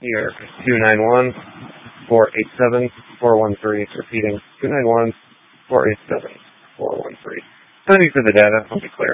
Here, 291-487-413. Repeating, 291-487-413. Thank you for the data. I'll be clear.